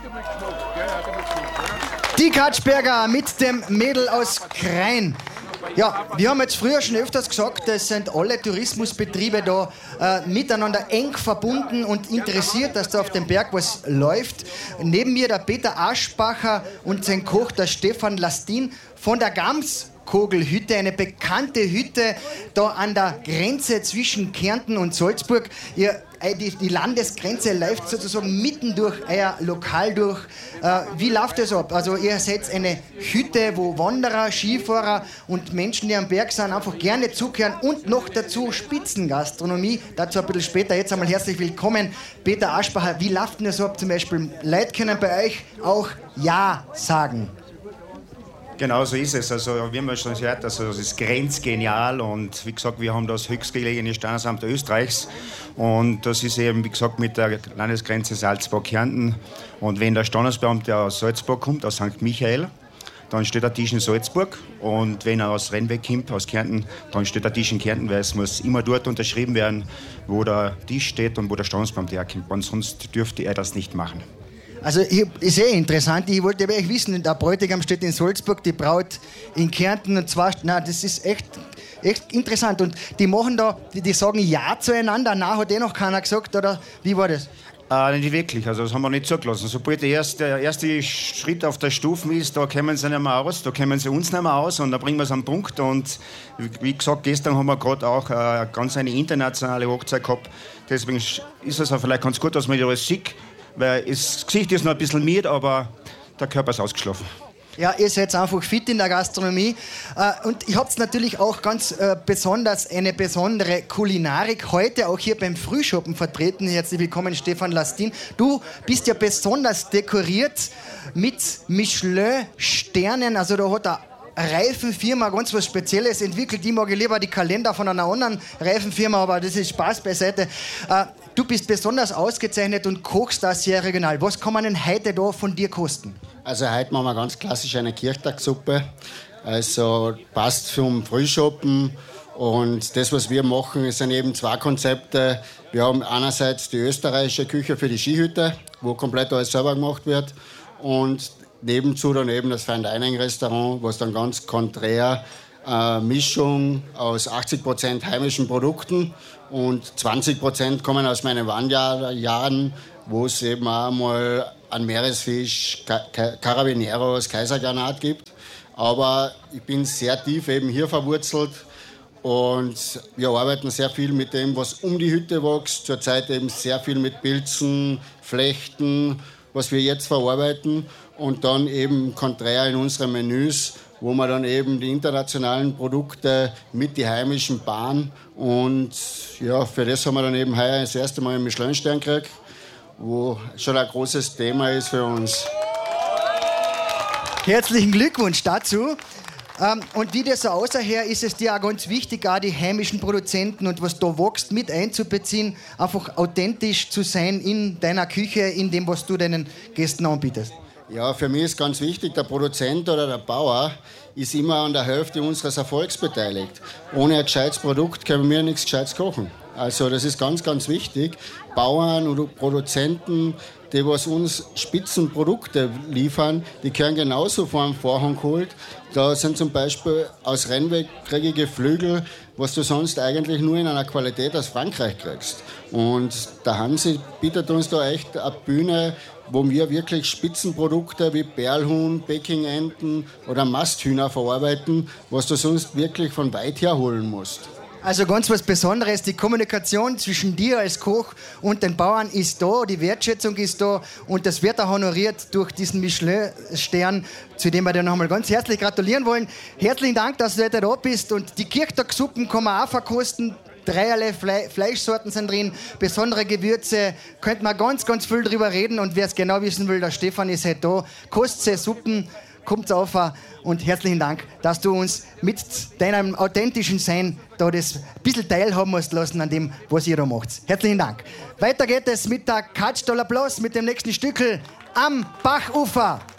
Die Katschberger mit dem Mädel aus Krain. Ja, wir haben jetzt früher schon öfters gesagt, es sind alle Tourismusbetriebe da miteinander eng verbunden und interessiert, dass da auf dem Berg was läuft. Neben mir der Peter Aschbacher und sein Koch, der Stefan Lastin von der Gamskogelhütte, eine bekannte Hütte da an der Grenze zwischen Kärnten und Salzburg. Die Landesgrenze läuft sozusagen mitten durch euer Lokal durch. Wie läuft das ab? Also ihr seid eine Hütte, wo Wanderer, Skifahrer und Menschen, die am Berg sind, einfach gerne zukehren und noch dazu Spitzengastronomie. Dazu ein bisschen später. Jetzt einmal herzlich willkommen, Peter Aschbacher. Wie läuft denn das ab? Zum Beispiel, Leute können bei euch auch Ja sagen. Genau so ist es. Also, wie man schon gehört, also, das ist grenzgenial und wie gesagt, wir haben das höchstgelegene Standesamt Österreichs und das ist eben, wie gesagt, mit der Landesgrenze Salzburg-Kärnten. Und wenn der Standesbeamte aus Salzburg kommt, aus St. Michael, dann steht der Tisch in Salzburg und wenn er aus Rennweg kommt, aus Kärnten, dann steht der Tisch in Kärnten, weil es muss immer dort unterschrieben werden, wo der Tisch steht und wo der Standesbeamte herkommt. Und sonst dürfte er das nicht machen. Also ist interessant, ich wollte aber echt wissen, der Bräutigam steht in Salzburg, die Braut in Kärnten und zwar, das ist echt interessant und die machen da, die sagen Ja zueinander, nein hat noch keiner gesagt oder wie war das? Nicht wirklich, also das haben wir nicht zugelassen. Sobald der erste Schritt auf der Stufe ist, da kommen sie nicht mehr aus, da kommen sie uns nicht mehr aus und da bringen wir es am Punkt und wie gesagt, gestern haben wir gerade auch ganz eine internationale Hochzeit gehabt, deswegen ist es auch vielleicht ganz gut, dass man alles sieht. Weil das Gesicht ist noch ein bisschen müde, aber der Körper ist ausgeschlafen. Ja, ihr seid einfach fit in der Gastronomie. Und ihr habt natürlich auch ganz besonders eine besondere Kulinarik heute auch hier beim Frühschoppen vertreten. Herzlich willkommen, Stefan Lastin. Du bist ja besonders dekoriert mit Michelin-Sternen. Also da hat eine Reifenfirma ganz was Spezielles entwickelt. Ich mag lieber die Kalender von einer anderen Reifenfirma, aber das ist Spaß beiseite. Du bist besonders ausgezeichnet und kochst da sehr regional. Was kann man denn heute da von dir kosten? Also heute machen wir ganz klassisch eine Kirchtagssuppe. Also passt zum Frühschoppen. Und das, was wir machen, sind eben zwei Konzepte. Wir haben einerseits die österreichische Küche für die Skihütte, wo komplett alles selber gemacht wird. Und nebenzu dann eben das Fine Dining Restaurant, was dann ganz konträr Mischung aus 80% heimischen Produkten und 20% kommen aus meinen Wanderjahren, wo es eben auch mal an Meeresfisch, Carabineros, Kaisergranat gibt. Aber ich bin sehr tief eben hier verwurzelt und wir arbeiten sehr viel mit dem, was um die Hütte wächst. Zurzeit eben sehr viel mit Pilzen, Flechten, was wir jetzt verarbeiten und dann eben konträr in unseren Menüs, wo wir dann eben die internationalen Produkte mit die heimischen Bahn und ja, für das haben wir dann eben heuer das erste Mal einen Michelin-Stern gekriegt, wo schon ein großes Thema ist für uns. Herzlichen Glückwunsch dazu. Und wie das so aussieht, ist es dir auch ganz wichtig, auch die heimischen Produzenten und was da wächst, mit einzubeziehen, einfach authentisch zu sein in deiner Küche, in dem, was du deinen Gästen anbietest. Ja, für mich ist ganz wichtig, der Produzent oder der Bauer ist immer an der Hälfte unseres Erfolgs beteiligt. Ohne ein gescheites Produkt können wir nichts Gescheites kochen. Also das ist ganz, ganz wichtig. Bauern oder Produzenten, die was uns Spitzenprodukte liefern, die können genauso vor dem Vorhang geholt. Da sind zum Beispiel aus Rennweg kriege ich Geflügel, was du sonst eigentlich nur in einer Qualität aus Frankreich kriegst. Und der Hansi bietet uns da echt eine Bühne, wo wir wirklich Spitzenprodukte wie Perlhuhn, Pekingenten oder Masthühner verarbeiten, was du sonst wirklich von weit her holen musst. Also ganz was Besonderes, die Kommunikation zwischen dir als Koch und den Bauern ist da, die Wertschätzung ist da und das wird auch honoriert durch diesen Michelin-Stern, zu dem wir dir noch einmal ganz herzlich gratulieren wollen. Herzlichen Dank, dass du heute da bist und die Kirchtagssuppen kann man auch verkosten. Dreierlei Fleischsorten sind drin, besondere Gewürze, könnte man ganz, ganz viel drüber reden und wer es genau wissen will, der Stefan ist heute da. Kostet Suppen, kommt auf und herzlichen Dank, dass du uns mit deinem authentischen Sein da das ein bisschen teilhaben musst lassen an dem, was ihr da macht. Herzlichen Dank. Weiter geht es mit der Katschdoller Applaus mit dem nächsten Stückel am Bachufer.